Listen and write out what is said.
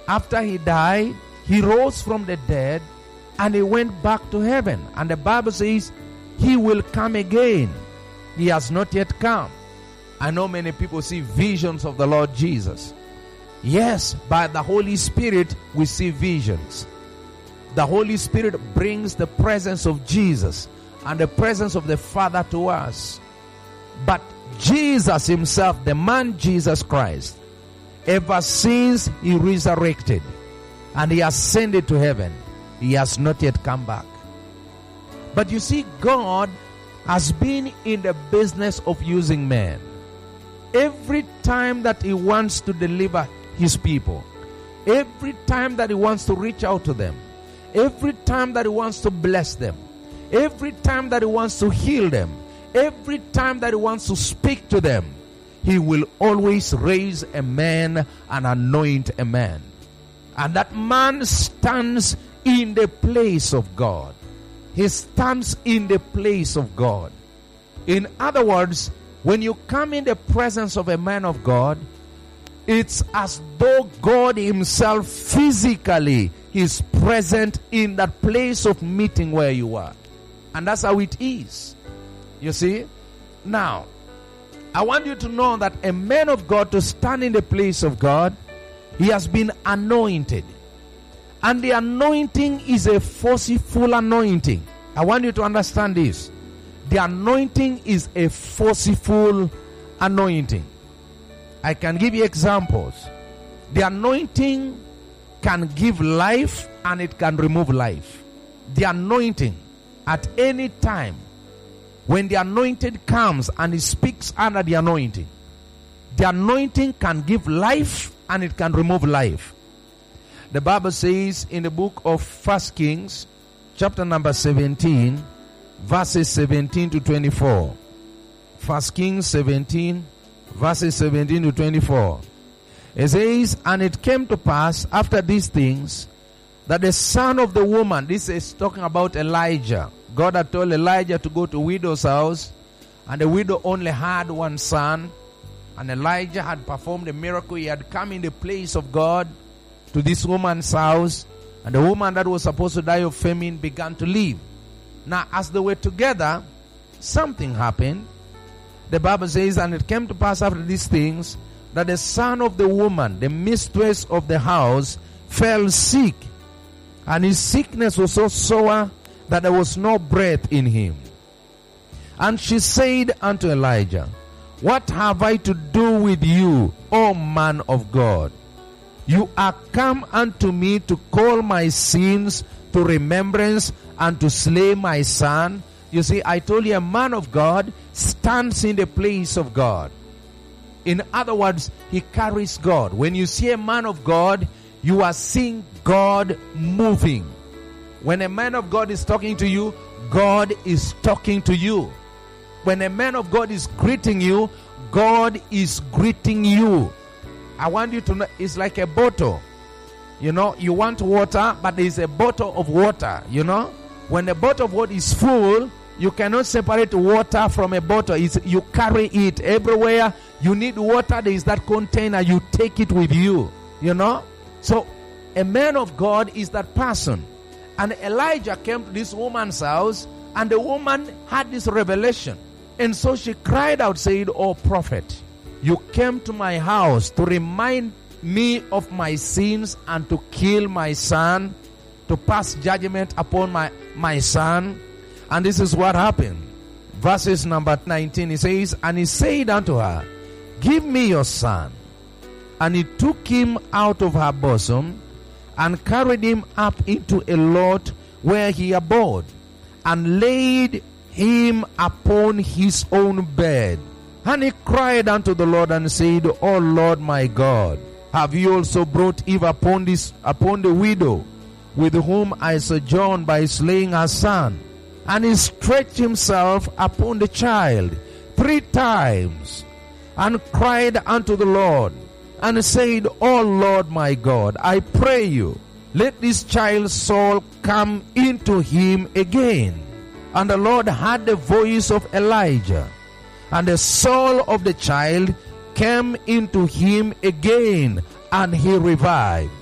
after he died, he rose from the dead and he went back to heaven. And the Bible says he will come again. He has not yet come. I know many people see visions of the Lord Jesus. Yes, by the Holy Spirit we see visions. The Holy Spirit brings the presence of Jesus and the presence of the Father to us. But Jesus himself, the man Jesus Christ, ever since he resurrected and he ascended to heaven, he has not yet come back. But you see, God has been in the business of using men. Every time that he wants to deliver his people, every time that he wants to reach out to them, every time that he wants to bless them, every time that he wants to heal them, every time that he wants to speak to them, he will always raise a man and anoint a man. And that man stands in the place of God. He stands in the place of God. In other words, when you come in the presence of a man of God, it's as though God himself physically is present in that place of meeting where you are. And that's how it is. You see? Now, I want you to know that a man of God, to stand in the place of God, he has been anointed. And the anointing is a forceful anointing. I want you to understand this. The anointing is a forceful anointing. I can give you examples. The anointing can give life and it can remove life. The anointing, at any time, when the anointed comes and he speaks under the anointing can give life and it can remove life. The Bible says in the book of 1 Kings, chapter number 17, verses 17 to 24. 1 Kings 17, verses 17 to 24. It says, and it came to pass after these things that the son of the woman, this is talking about Elijah. God had told Elijah to go to a widow's house, and the widow only had one son, and Elijah had performed a miracle. He had come in the place of God to this woman's house, and the woman that was supposed to die of famine began to live. Now, as they were together, something happened. The Bible says, and it came to pass after these things that the son of the woman, the mistress of the house, fell sick, and his sickness was so sore that there was no breath in him. And she said unto Elijah, what have I to do with you, O man of God? You are come unto me to call my sins to remembrance and to slay my son. You see, I told you, a man of God stands in the place of God. In other words, he carries God. When you see a man of God, you are seeing God moving. When a man of God is talking to you, God is talking to you. When a man of God is greeting you, God is greeting you. I want you to know, it's like a bottle. You know, you want water, but there is a bottle of water, you know. When the bottle of water is full, you cannot separate water from a bottle. You carry it everywhere. You need water, there is that container, you take it with you, you know. So, a man of God is that person. And Elijah came to this woman's house, and the woman had this revelation. And so she cried out, saying, "Oh prophet, you came to my house to remind me of my sins and to kill my son, to pass judgment upon my son." And this is what happened. Verses number 19, it says, and he said unto her, "Give me your son." And he took him out of her bosom and carried him up into a lot where he abode, and laid him upon his own bed. And he cried unto the Lord and said, "O Lord my God, have you also brought evil upon the widow with whom I sojourn by slaying her son?" And he stretched himself upon the child 3 times and cried unto the Lord and said, "O Lord my God, I pray you, let this child's soul come into him again." And the Lord heard the voice of Elijah, and the soul of the child came into him again, and he revived.